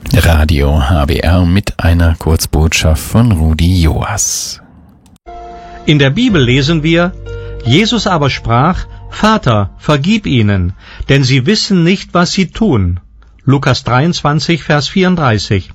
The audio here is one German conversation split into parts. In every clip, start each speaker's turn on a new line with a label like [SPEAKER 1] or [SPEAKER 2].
[SPEAKER 1] Radio HBR mit einer Kurzbotschaft von Rudi Joas.
[SPEAKER 2] In der Bibel lesen wir: Jesus aber sprach: Vater, vergib ihnen, denn sie wissen nicht, was sie tun. Lukas 23, Vers 34.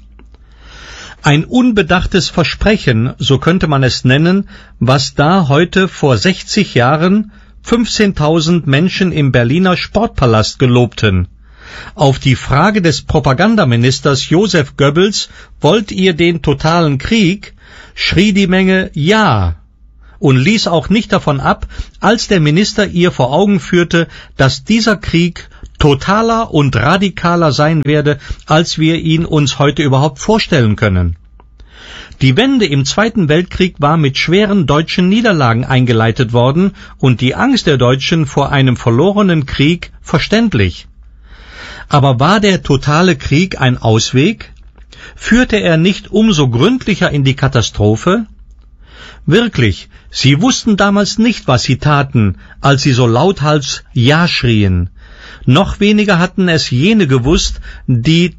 [SPEAKER 2] Ein unbedachtes Versprechen, so könnte man es nennen, was da heute vor 60 Jahren 15.000 Menschen im Berliner Sportpalast gelobten. Auf die Frage des Propagandaministers Joseph Goebbels: Wollt ihr den totalen Krieg?, schrie die Menge Ja und ließ auch nicht davon ab, als der Minister ihr vor Augen führte, dass dieser Krieg totaler und radikaler sein werde, als wir ihn uns heute überhaupt vorstellen können. Die Wende im Zweiten Weltkrieg war mit schweren deutschen Niederlagen eingeleitet worden und die Angst der Deutschen vor einem verlorenen Krieg verständlich. Aber war der totale Krieg ein Ausweg? Führte er nicht umso gründlicher in die Katastrophe? Wirklich, sie wussten damals nicht, was sie taten, als sie so lauthals Ja schrien. Noch weniger hatten es jene gewusst, die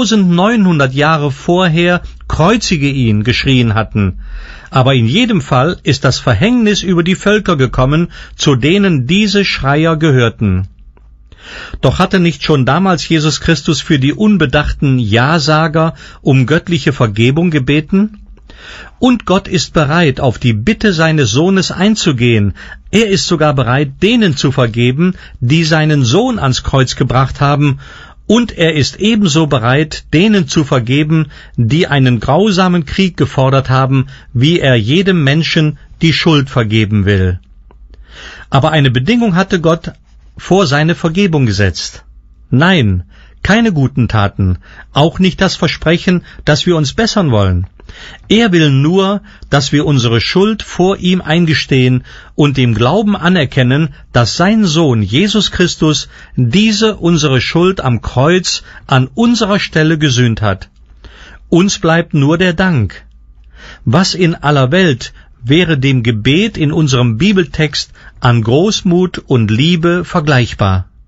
[SPEAKER 2] 1900 Jahre vorher Kreuzige ihn geschrien hatten. Aber in jedem Fall ist das Verhängnis über die Völker gekommen, zu denen diese Schreier gehörten. Doch hatte nicht schon damals Jesus Christus für die unbedachten Ja-Sager um göttliche Vergebung gebeten? Und Gott ist bereit, auf die Bitte seines Sohnes einzugehen. Er ist sogar bereit, denen zu vergeben, die seinen Sohn ans Kreuz gebracht haben, und er ist ebenso bereit, denen zu vergeben, die einen grausamen Krieg gefordert haben, wie er jedem Menschen die Schuld vergeben will. Aber eine Bedingung hatte Gott vor seine Vergebung gesetzt. Nein, keine guten Taten, auch nicht das Versprechen, dass wir uns bessern wollen. Er will nur, dass wir unsere Schuld vor ihm eingestehen und im Glauben anerkennen, dass sein Sohn Jesus Christus diese unsere Schuld am Kreuz an unserer Stelle gesühnt hat. Uns bleibt nur der Dank. Was in aller Welt wäre dem Gebet in unserem Bibeltext an Großmut und Liebe vergleichbar?